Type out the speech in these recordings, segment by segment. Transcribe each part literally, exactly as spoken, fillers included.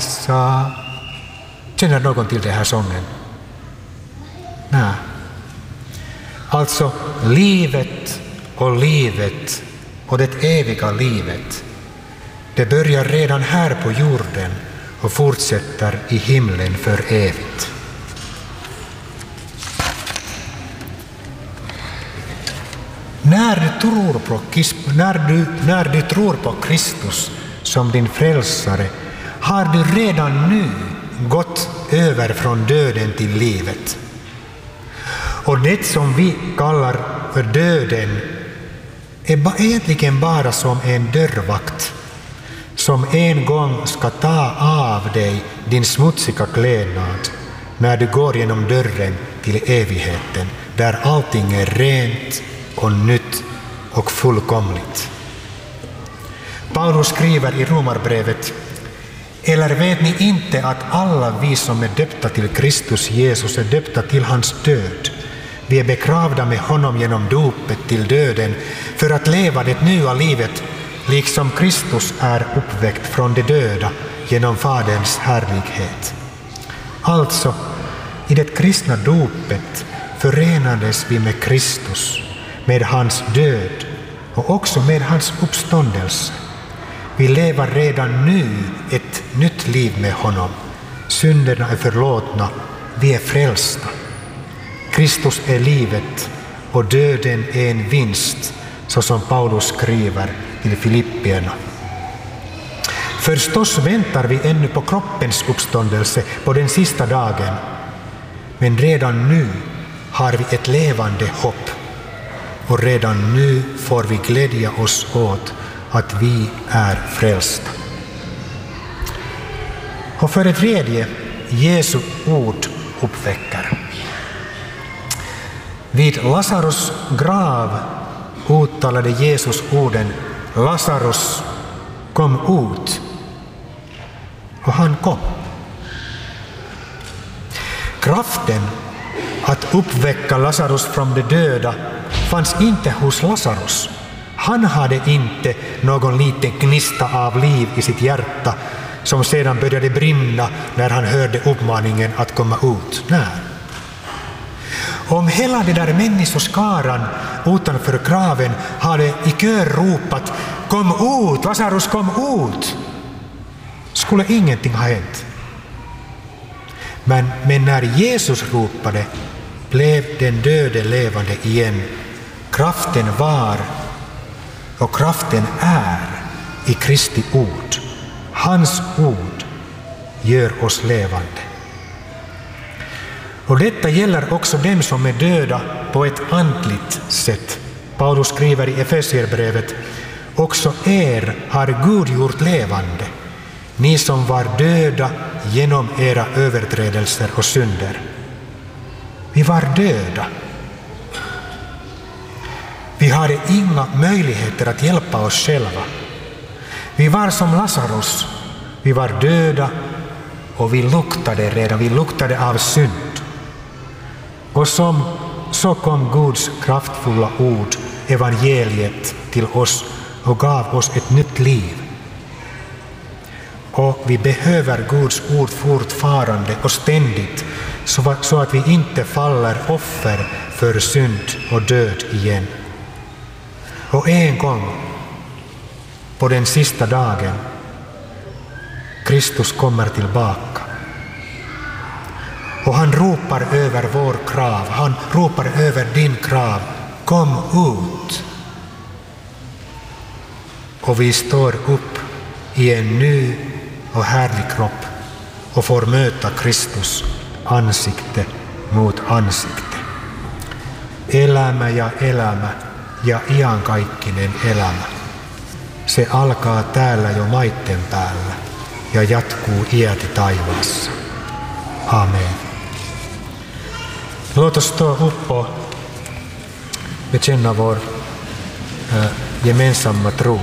passa. Känner någon till den här sången? Nej. Alltså livet och livet och det eviga livet, det börjar redan här på jorden och fortsätter i himlen för evigt. När du tror på, när du, när du tror på Kristus som din frälsare har du redan nu gått över från döden till livet. Och det som vi kallar för döden är egentligen bara som en dörrvakt som en gång ska ta av dig din smutsiga klädnad när du går genom dörren till evigheten där allting är rent och nytt och fullkomligt. Paulus skriver i Romarbrevet: eller vet ni inte att alla vi som är döpta till Kristus Jesus är döpta till hans död? Vi är begravda med honom genom dopet till döden för att leva det nya livet liksom Kristus är uppväckt från de döda genom Faderns härlighet. Alltså, i det kristna dopet förenades vi med Kristus, med hans död och också med hans uppståndelse. Vi lever redan nu ett nytt liv med honom. Synderna är förlåtna, vi är frälsta. Kristus är livet och döden är en vinst, så som Paulus skriver till Filippierna. Förstås väntar vi ännu på kroppens uppståndelse på den sista dagen, men redan nu har vi ett levande hopp och redan nu får vi glädja oss åt att vi är frälsta. Och för det tredje, Jesu ord uppväcker. Vid Lazarus grav uttalade Jesus orden: Lazarus, kom ut. Och han kom. Kraften att uppväcka Lazarus från de döda fanns inte hos Lazarus. Han hade inte någon liten gnista av liv i sitt hjärta som sedan började brinna när han hörde uppmaningen att komma ut. Nej. Om hela det där människoskaran utanför graven hade i kör ropat: kom ut, Lazarus, kom ut, skulle ingenting ha hänt. Men, men när Jesus ropade blev den döde levande igen. Kraften var och kraften är i Kristi ord. Hans ord gör oss levande. Och detta gäller också dem som är döda på ett andligt sätt. Paulus skriver i Efesierbrevet: också er har Gud gjort levande, ni som var döda genom era överträdelser och synder. Vi var döda. Vi hade inga möjligheter att hjälpa oss själva. Vi var som Lazarus. Vi var döda och vi luktade redan. Vi luktade av synd. Och som, så kom Guds kraftfulla ord, evangeliet, till oss och gav oss ett nytt liv. Och vi behöver Guds ord fortfarande och ständigt, så, så att vi inte faller offer för synd och död igen. Och en gång, på den sista dagen, Kristus kommer tillbaka. Och han ropar över vår krav, han ropar över din krav: kom ut. Och vi står upp i en ny och härlig kropp och får möta Kristus ansikte mot ansikte. Elämä ja elämä ja iankaikkinen elämä. Se alkaa täällä jo maitten päällä ja jatkuu iäti taivaassa. Amen. Låt oss stå upp och bekänna vår äh, gemensamma tro.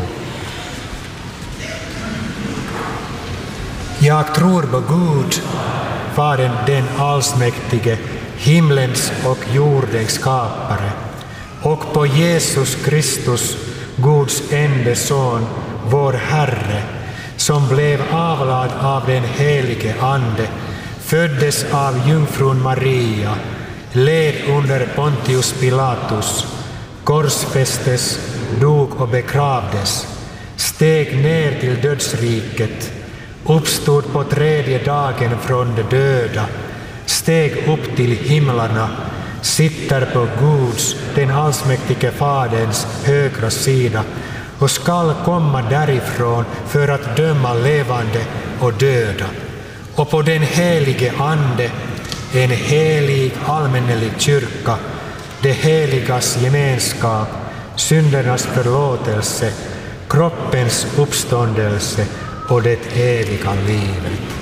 Jag tror på Gud, Fadern den allsmäktige, himlens och jordens skapare, och på Jesus Kristus, Guds enda son, vår Herre, som blev avlad av den helige Ande, föddes av jungfrun Maria, led under Pontius Pilatus, korsfästes, dog och begravdes, steg ner till dödsriket, uppstod på tredje dagen från de döda, steg upp till himlarna, sitter på Guds, den allsmäktige Faderns högra sida och skall komma därifrån för att döma levande och döda. Och på den helige Ande, en helig allmännelig kyrka, det heligas gemenskap, syndernas förlåtelse, kroppens uppståndelse och det eviga livet.